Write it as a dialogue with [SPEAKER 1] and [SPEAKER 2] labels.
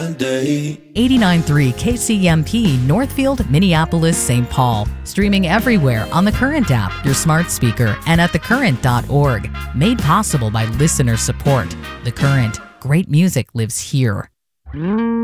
[SPEAKER 1] 89.3 KCMP, Northfield, Minneapolis, St. Paul. Streaming everywhere on the Current app, your smart speaker, and at thecurrent.org. Made possible by listener support. The Current. Great music lives here.